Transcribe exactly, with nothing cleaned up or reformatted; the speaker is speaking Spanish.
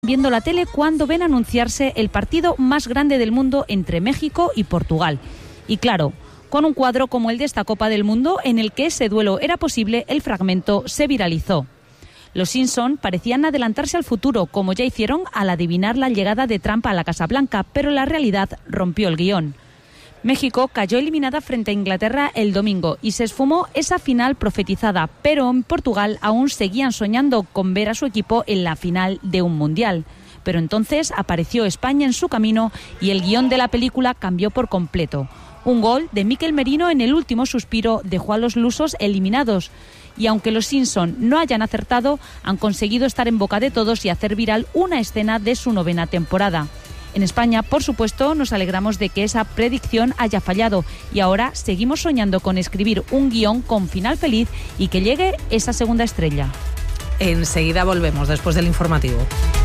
viendo la tele cuando ven anunciarse el partido más grande del mundo entre México y Portugal. Y claro, con un cuadro como el de esta Copa del Mundo, en el que ese duelo era posible, el fragmento se viralizó. Los Simpson parecían adelantarse al futuro, como ya hicieron al adivinar la llegada de Trump a la Casa Blanca, pero la realidad rompió el guión. México cayó eliminada frente a Inglaterra el domingo y se esfumó esa final profetizada, pero en Portugal aún seguían soñando con ver a su equipo en la final de un mundial. Pero entonces apareció España en su camino y el guión de la película cambió por completo. Un gol de Mikel Merino en el último suspiro dejó a los lusos eliminados. Y aunque los Simpson no hayan acertado, han conseguido estar en boca de todos y hacer viral una escena de su novena temporada. En España, por supuesto, nos alegramos de que esa predicción haya fallado y ahora seguimos soñando con escribir un guión con final feliz y que llegue esa segunda estrella. Enseguida volvemos después del informativo.